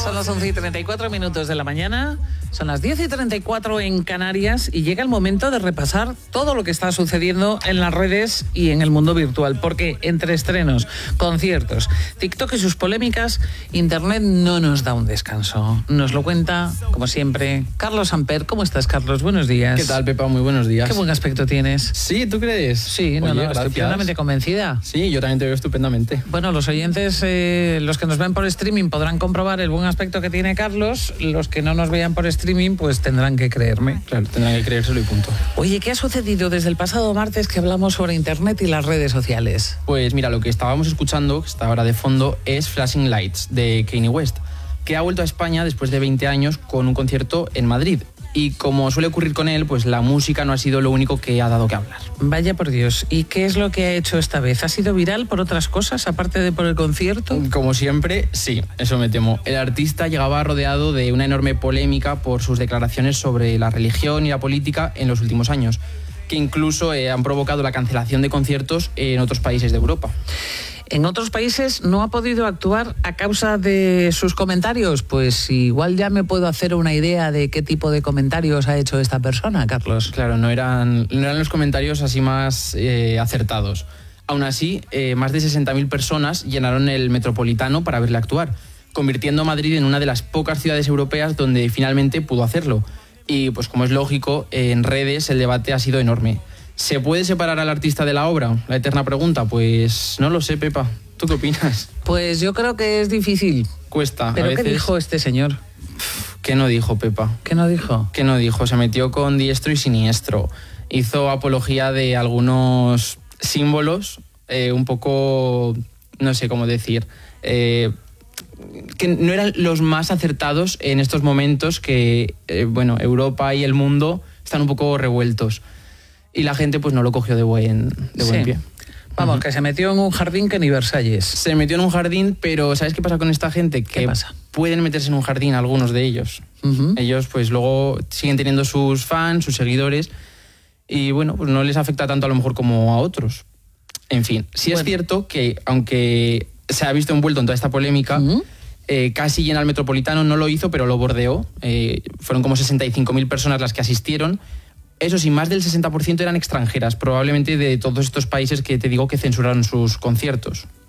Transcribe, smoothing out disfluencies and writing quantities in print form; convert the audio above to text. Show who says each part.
Speaker 1: Son las 11:34 de la mañana, son las 10:34 en Canarias y llega el momento de repasar todo lo que está sucediendo en las redes y en el mundo virtual, porque entre estrenos, conciertos, TikTok y sus polémicas, Internet no nos da un descanso. Nos lo cuenta, como siempre, Carlos Samper. ¿Cómo estás, Carlos? Buenos días.
Speaker 2: ¿Qué tal, Pepa? Muy buenos días.
Speaker 1: Qué buen aspecto tienes.
Speaker 2: Sí, ¿tú crees?
Speaker 1: Sí, estoy plenamente convencida.
Speaker 2: Sí, yo también te veo estupendamente.
Speaker 1: Bueno, los oyentes, los que nos ven por streaming podrán comprobar el buen aspecto que tiene Carlos. Los que no nos vean por streaming, pues tendrán que creerme.
Speaker 2: Claro, tendrán que creérselo y punto.
Speaker 1: Oye, ¿qué ha sucedido desde el pasado martes que hablamos sobre Internet y las redes sociales?
Speaker 2: Pues mira, lo que estábamos escuchando, que está ahora de fondo, es Flashing Lights, de Kanye West, que ha vuelto a España después de 20 años con un concierto en Madrid. Y como suele ocurrir con él, pues la música no ha sido lo único que ha dado que hablar.
Speaker 1: Vaya por Dios. ¿Y qué es lo que ha hecho esta vez? ¿Ha sido viral por otras cosas, aparte de por el concierto?
Speaker 2: Como siempre, sí, eso me temo. El artista llegaba rodeado de una enorme polémica por sus declaraciones sobre la religión y la política en los últimos años, que incluso han provocado la cancelación de conciertos en otros países de Europa.
Speaker 1: ¿En otros países no ha podido actuar a causa de sus comentarios? Pues igual ya me puedo hacer una idea de qué tipo de comentarios ha hecho esta persona, Carlos.
Speaker 2: Claro, no eran los comentarios así más acertados. Aún así, más de 60.000 personas llenaron el Metropolitano para verle actuar, convirtiendo a Madrid en una de las pocas ciudades europeas donde finalmente pudo hacerlo. Y pues como es lógico, en redes el debate ha sido enorme. ¿Se puede separar al artista de la obra? La eterna pregunta. Pues no lo sé, Pepa. ¿Tú qué opinas?
Speaker 1: Pues yo creo que es difícil.
Speaker 2: Cuesta.
Speaker 1: ¿Pero
Speaker 2: a veces...
Speaker 1: qué dijo este señor?
Speaker 2: ¿Qué no dijo, Pepa?
Speaker 1: ¿Qué no dijo?
Speaker 2: ¿Qué no dijo? Se metió con diestro y siniestro. Hizo apología de algunos símbolos, un poco, no sé cómo decir, que no eran los más acertados en estos momentos que, Europa y el mundo están un poco revueltos. Y la gente pues no lo cogió de buen pie.
Speaker 1: Vamos, que se metió en un jardín que ni Versalles.
Speaker 2: Se metió en un jardín, pero ¿sabes qué pasa con esta gente?
Speaker 1: ¿Qué pasa?
Speaker 2: Pueden meterse en un jardín algunos de ellos. Ellos pues luego siguen teniendo sus fans, sus seguidores, y bueno, pues no les afecta tanto a lo mejor como a otros. En fin, sí es cierto que aunque se ha visto envuelto en toda esta polémica, casi llena el Metropolitano, no lo hizo, pero lo bordeó. Fueron como 65.000 personas las que asistieron. Eso sí, más del 60% eran extranjeras, probablemente de todos estos países que te digo que censuraron sus conciertos.